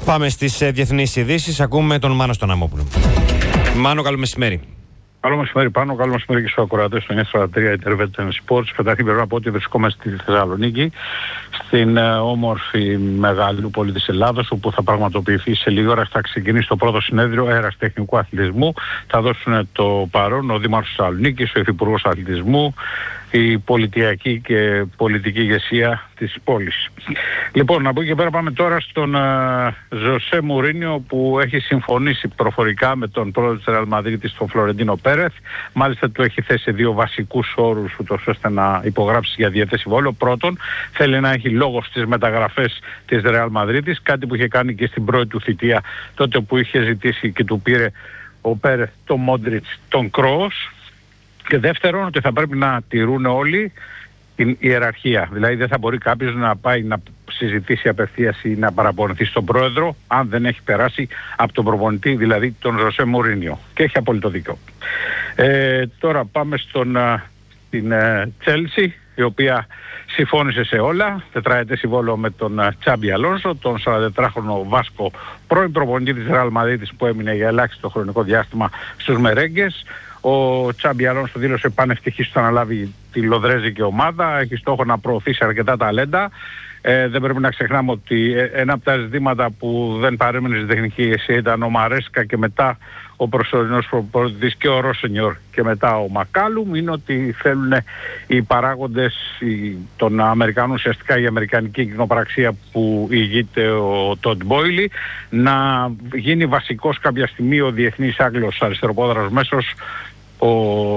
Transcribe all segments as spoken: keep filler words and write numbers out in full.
Πάμε στις ε, διεθνείς ειδήσεις. Ακούμε τον Μάνο στον Αμόπουλο. Μάνο, καλό μεσημέρι. Καλό μεσημέρι πάνω, καλό μεσημέρι και στους ακροατές των εννιά σαράντα τρία Intervention Sports. Καταρχήν πρέπει να πω ότι βρισκόμαστε στη Θεσσαλονίκη, στην ε, όμορφη Μεγαλούπολη της Ελλάδος, όπου θα πραγματοποιηθεί σε λίγη ώρα, θα ξεκινήσει το πρώτο συνέδριο αεραστεχνικού αθλητισμού. Θα δώσουν το παρόν ο Δήμαρχος Θεσσαλονίκης, ο Υφυπουργός Αθλητισμού, η πολιτιακή και πολιτική ηγεσία της πόλης. Λοιπόν, από εκεί και πέρα πάμε τώρα στον Ζωσέ Μουρίνιο, που έχει συμφωνήσει προφορικά με τον πρόεδρο της Ρεάλ Μαδρίτης, τον Φλωρεντίνο Πέρεθ. Μάλιστα του έχει θέσει δύο βασικούς όρους ούτως ώστε να υπογράψει για διαιτές συμβόλαιο. Πρώτον, θέλει να έχει λόγο στις μεταγραφές της Ρεάλ Μαδρίτης, κάτι που είχε κάνει και στην πρώτη του θητεία, τότε που είχε ζητήσει και του πήρε ο Πέρεθ τον Μόντριτς, τον Κρόος. Και δεύτερον, ότι θα πρέπει να τηρούν όλοι την ιεραρχία. Δηλαδή δεν θα μπορεί κάποιος να πάει να συζητήσει απευθείας ή να παραπονηθεί στον πρόεδρο αν δεν έχει περάσει από τον προπονητή, δηλαδή τον Ζωσέ Μουρίνιο. Και έχει απόλυτο δίκιο. Ε, τώρα πάμε στον, στην Τσέλσι, η οποία συμφώνησε σε όλα. Τετραετές συμβόλαιο με τον Τσάμπι Αλόνσο, τον σαραντατετράχρονο Βάσκο, πρώην προπονητή της Ρεάλ Μαδρίτης, που έμεινε για ελάχιστο χρονικό διάστημα στους Μερέγκες. Ο Τσάμπι Αλόνσο δήλωσε πανευτυχής του να αναλάβει τη λοδρέζικη ομάδα. Έχει στόχο να προωθήσει αρκετά ταλέντα. Ε, δεν πρέπει να ξεχνάμε ότι ένα από τα ζητήματα που δεν παρέμεινε στην τεχνική ηγεσία ήταν ο Μαρέσκα και μετά ο προσωρινός προπονητής και ο Ρόσενιορ και μετά ο Μακάλουμ. Είναι ότι θέλουν οι παράγοντες των Αμερικανών, ουσιαστικά η αμερικανική κοινοπραξία που ηγείται ο Τόντ Μπόιλι, να γίνει βασικός κάποια στιγμή ο διεθνής Άγγλος αριστεροπόδαρος μέσος, ο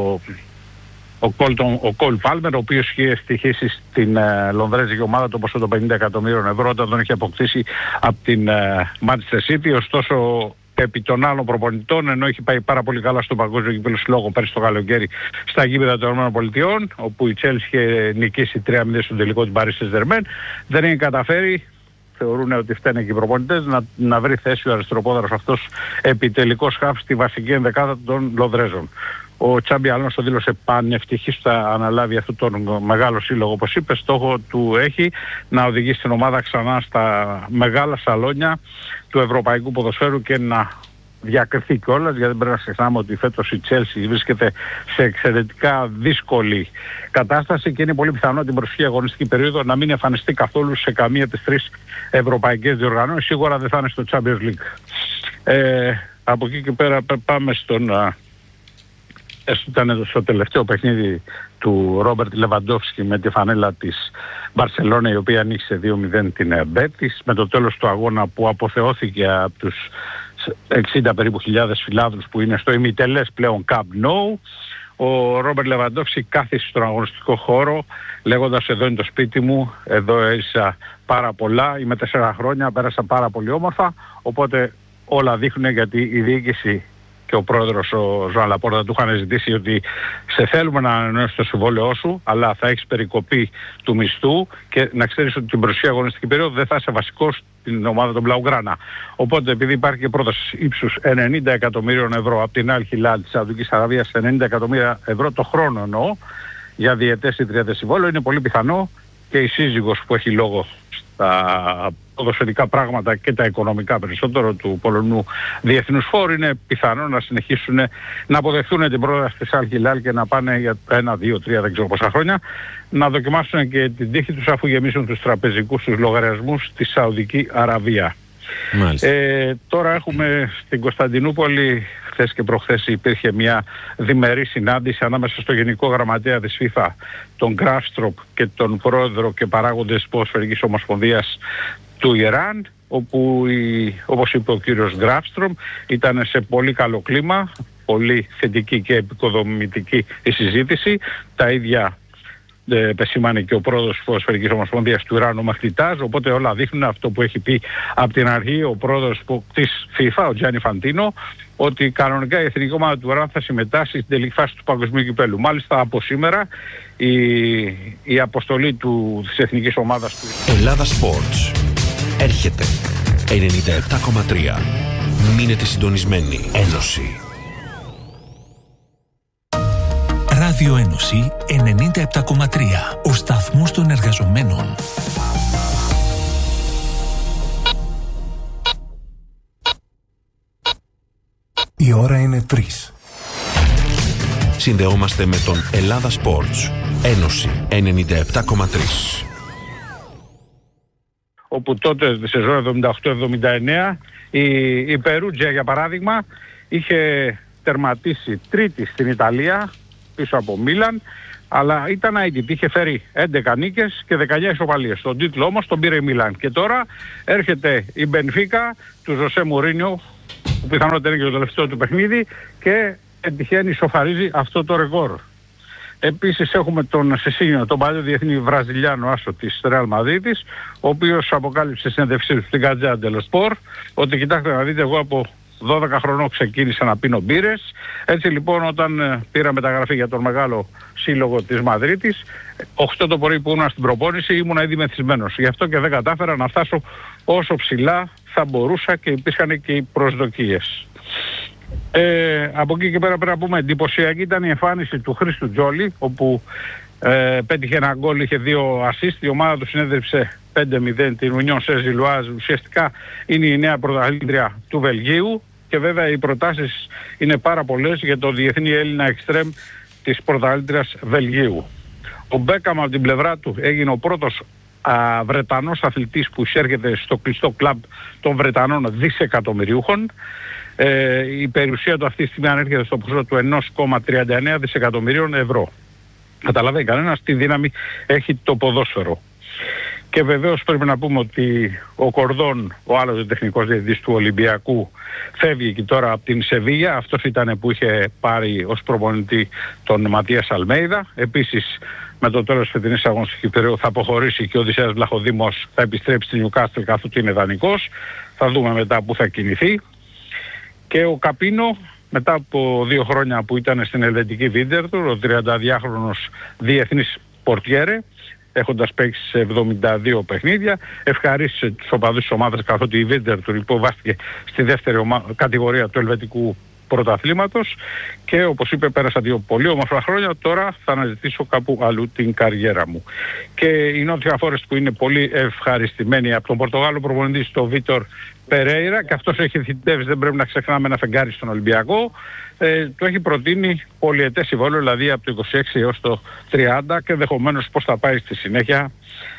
Ο Κολ, τον, ο Κολ Πάλμερ, ο οποίος είχε στοιχήσει στην ε, λονδρέζικη ομάδα το ποσό των πενήντα εκατομμύριων ευρώ όταν τον είχε αποκτήσει από την ε, Manchester City. Ωστόσο, επί των άλλων προπονητών, ενώ έχει πάει πάρα πολύ καλά στο παγκόσμιο κύπελλο συλλόγων πέρσι το καλοκαίρι στα γήπεδα των ΗΠΑ, όπου η Chelsea είχε νικήσει τρία μηδέν στον τελικό του Paris Saint-Germain, δεν έχει καταφέρει. Θεωρούν ότι φταίνε και οι προπονητές να, να βρει θέση ο αριστεροπόδαρος αυτός επιτελικός χαφ στη βασική ενδεκάδα των Λονδρέζων. Ο Τσάμπι Αλόνσο δήλωσε πανευτυχής που θα αναλάβει αυτόν τον μεγάλο σύλλογο, όπως είπε. Στόχο του έχει να οδηγήσει την ομάδα ξανά στα μεγάλα σαλόνια του ευρωπαϊκού ποδοσφαίρου και να διακριθεί κιόλας, γιατί δεν πρέπει να ξεχνάμε ότι φέτος η Chelsea βρίσκεται σε εξαιρετικά δύσκολη κατάσταση και είναι πολύ πιθανό την προσεχή αγωνιστική περίοδο να μην εμφανιστεί καθόλου σε καμία από τις τρεις ευρωπαϊκές διοργανώσεις. Σίγουρα δεν θα είναι στο Champions League. Ε, από εκεί και πέρα πάμε στον... Ήταν στο τελευταίο παιχνίδι του Ρόμπερτ Λεβαντόφσκι με τη φανέλα της Μπαρσελόνα, η οποία ανοίξει δύο μηδέν την Μπέτις, με το τέλος του αγώνα που αποθεώθηκε από τους εξήντα περίπου χιλιάδες φιλάδρους που είναι στο ημιτελές πλέον Camp Nou. Ο Ρόμπερτ Λεβαντόφσκι κάθισε στον αγωνιστικό χώρο λέγοντας, εδώ είναι το σπίτι μου, εδώ έζησα πάρα πολλά, είμαι τέσσερα χρόνια, πέρασα πάρα πολύ όμορφα, οπότε όλα δείχνουν, γιατί η διοίκηση και ο πρόεδρος ο Ζωάν Λαπόρτα του είχαν ζητήσει ότι σε θέλουμε να ανανεώσεις το συμβόλαιό σου, αλλά θα έχεις περικοπή του μισθού και να ξέρεις ότι την προσεχή αγωνιστική περίοδο δεν θα είσαι βασικός στην ομάδα των Μπλαουγκράνα. Οπότε, επειδή υπάρχει και πρόταση ύψους ενενήντα εκατομμύριων ευρώ από την Αλ Χιλάλ της Σαουδικής Αραβίας, ενενήντα εκατομμύρια ευρώ το χρόνο εννοώ, για διετές ή τριετές συμβόλαιο, είναι πολύ πιθανό και η σύζυγος που έχει λόγο στα ποδοσφαιρικά πράγματα και τα οικονομικά περισσότερο του Πολωνού Διεθνούς Φόρου, είναι πιθανό να συνεχίσουν να αποδεχθούν την πρόταση της Αλ Χιλάλ και να πάνε για ένα, δύο, τρία, δεν ξέρω πόσα χρόνια, να δοκιμάσουν και την τύχη τους αφού γεμίσουν τους τραπεζικούς τους λογαριασμούς στη Σαουδική Αραβία. Ε, τώρα έχουμε στην Κωνσταντινούπολη, χθες και προχθές υπήρχε μια διμερή συνάντηση ανάμεσα στο Γενικό Γραμματέα της FIFA, τον Γκράφστροπ, και τον πρόεδρο και παράγοντες Ποδοσφαιρικής Ομοσπονδίας του Ιράν, όπου η, όπως είπε ο κύριος Γκράφστροπ, ήταν σε πολύ καλό κλίμα, πολύ θετική και επικοδομητική η συζήτηση. Τα ίδια επεσήμανε και ο πρόεδρος της Ποδοσφαιρικής Ομοσπονδίας του Ιράν, ο Μαχτιτάζ, οπότε όλα δείχνουν αυτό που έχει πει από την αρχή ο πρόεδρος της FIFA, ο Τζάνι Φαντίνο, ότι κανονικά η εθνική ομάδα του Ιράν θα συμμετάσχει στην τελική φάση του παγκοσμίου κυπέλλου. Μάλιστα από σήμερα η, η αποστολή του, της εθνικής ομάδας του Ελλάδα Sports έρχεται ενενήντα επτά κόμμα τρία. Μείνετε συντονισμένοι. Ένωση. Ράδιο Ένωση ενενήντα επτά κόμμα τρία. Ο σταθμός των εργαζομένων. είναι τρεις. Συνδεόμαστε με τον Ελλάδα Sports. Ένωση ενενήντα επτά κόμμα τρία. Όπου τότε στη σεζόν εβδομήντα οκτώ εβδομήντα εννέα η, η Περούτζια, για παράδειγμα, είχε τερματίσει τρίτη στην Ιταλία πίσω από Μίλαν, αλλά ήταν αίτητη, είχε φέρει έντεκα νίκες και δεκαεννέα ισοπαλίες. Τον τίτλο όμως τον πήρε η Μίλαν. Και τώρα έρχεται η Μπενφίκα του Ζωσέ Μουρίνιο, που πιθανότατα είναι και το τελευταίο του παιχνίδι, και τυχαίνει ισοφαρίζει αυτό το ρεκόρ. Επίσης έχουμε τον Σεσίνιο, τον παλιό διεθνή Βραζιλιάνο άσο της Ρεάλ Μαδρίτης, ο οποίος αποκάλυψε στη συνέντευξή του στην Γκατζέα ντελο Σπορ ότι κοιτάξτε να δείτε, εγώ από δώδεκα χρονών ξεκίνησα να πίνω μπύρες. Έτσι λοιπόν, όταν πήρα μεταγραφή για τον μεγάλο σύλλογο της Μαδρίτης, οκτώ το πρωί που ήμουν στην προπόνηση ήμουν ήδη μεθυσμένος. Γι' αυτό και δεν κατάφερα να φτάσω όσο ψηλά θα μπορούσα και υπήρχαν και οι προσδοκίες. Ε, από εκεί και πέρα πρέπει να πούμε εντυπωσιακή ήταν η εμφάνιση του Χρήστου Τζόλι, όπου ε, πέτυχε ένα γκολ, είχε δύο ασίστ, η ομάδα του συνέδριψε πέντε μηδέν την Ουνιόν Σεζιλουάζ, ουσιαστικά είναι η νέα πρωταθλήτρια του Βελγίου, και βέβαια οι προτάσεις είναι πάρα πολλές για το διεθνή Έλληνα εξτρέμ της πρωταθλήτριας Βελγίου. Ο Μπέκαμ από την πλευρά του έγινε ο πρώτος α, Βρετανός αθλητής που εισέρχεται στο κλειστό κλαμπ των Βρετανών δισεκατομμυριούχων. Ε, η περιουσία του αυτή τη στιγμή ανέρχεται στο ποσό του ένα κόμμα τριάντα εννέα δισεκατομμυρίων ευρώ. Καταλαβαίνει κανένας τι δύναμη έχει το ποδόσφαιρο. Και βεβαίως πρέπει να πούμε ότι ο Κορδόν, ο άλλος τεχνικός διευθυντής του Ολυμπιακού, φεύγει και τώρα από την Σεβίγια. Αυτός ήταν που είχε πάρει ως προπονητή τον Ματίας Αλμέιδα. Επίσης, με το τέλος της φετινής αγωνιστικής περίοδου θα αποχωρήσει και ο Οδυσσέας Βλαχοδήμος θα επιστρέψει στη Νιουκάστλ, καθότι είναι δανεικός. Θα δούμε μετά που θα κινηθεί. Και ο Καπίνο, μετά από δύο χρόνια που ήταν στην ελβετική Βίντερτουρ, ο τριανταδυάχρονος διεθνής πορτιέρε, έχοντας παίξει σε εβδομήντα δύο παιχνίδια, ευχαρίστησε τους οπαδούς της ομάδας, καθότι η Βίντερτουρ υποβάστηκε στη δεύτερη ομα... κατηγορία του ελβετικού πρωταθλήματος, και όπως είπε, πέρασα δύο πολύ όμορφα χρόνια, τώρα θα αναζητήσω κάπου αλλού την καριέρα μου. Και η Νότια Φόρεστ, που είναι πολύ ευχαριστημένη από τον Πορτογάλο προπονητή, στο Βίτορ Περέιρα, και αυτός έχει θητεύσει, δεν πρέπει να ξεχνάμε, ένα φεγγάρι στον Ολυμπιακό, ε, του έχει προτείνει πολυετές συμβόλαιο, δηλαδή από το είκοσι έξι έως το τριάντα, και ενδεχομένως πώς θα πάει στη συνέχεια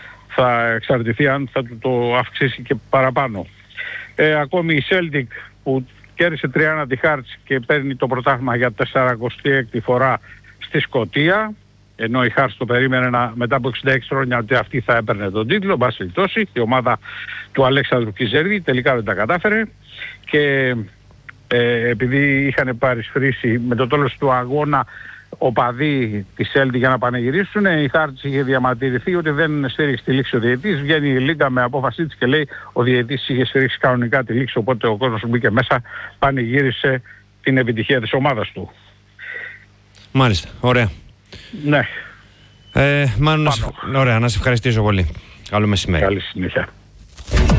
θα εξαρτηθεί αν θα του το αυξήσει και παραπάνω. Ε, ακόμη η Celtic, που κέρδισε τρία ένα τη Χάρτς και παίρνει το πρωτάθλημα για σαρανταεξη έκτη φορά στη Σκωτία, ενώ η Χάρτς το περίμενε να, μετά από εξήντα έξι χρόνια, ότι αυτή θα έπαιρνε τον τίτλο. Μπας περιπτώσει, η ομάδα του Αλέξανδρου Κιζέρδη τελικά δεν τα κατάφερε, και ε, επειδή είχαν παρισφρήσει με το τέλος του αγώνα οπαδοί της Celtic για να πανηγυρίσουν, η Χάρτς είχε διαμαρτυρηθεί ότι δεν στήριξε τη λήξη ο διαιτητής. Βγαίνει η Λίγκα με απόφασή της και λέει ο διαιτητής είχε στηρίξει κανονικά τη λήξη, οπότε ο κόσμος που μπήκε μέσα πανηγύρισε την επιτυχία της ομάδας του. Μάλιστα, ωραία. Ναι. Ε, μάλλον να σε... Ωραία, να σε ευχαριστήσω πολύ. Καλό μεσημέρι. Καλή συνέχεια.